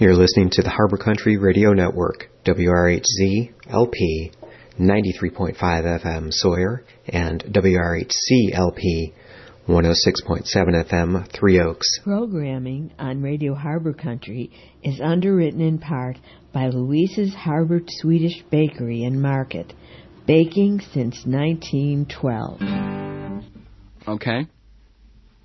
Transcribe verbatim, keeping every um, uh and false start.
You're listening to the Harbor Country Radio Network, W R H Z L P ninety-three point five F M Sawyer and W R H C L P one oh six point seven F M Three Oaks. Programming on Radio Harbor Country is underwritten in part by Louise's Harbor Swedish Bakery and Market, baking since nineteen twelve. Okay.